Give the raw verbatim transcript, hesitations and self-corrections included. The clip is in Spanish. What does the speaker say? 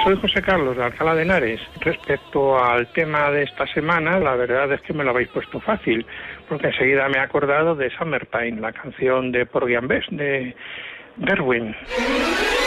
soy José Carlos de Alcalá de Henares. Respecto al tema de esta semana, la verdad es que me lo habéis puesto fácil, porque enseguida me he acordado de Summertime, la canción de Porgy and Bess, de Gershwin.